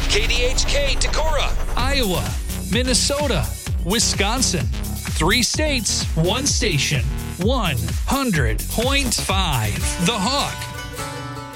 KDHK Decorah, Iowa, Minnesota, Wisconsin. 3 states, 1 station, 100.5. The Hawk.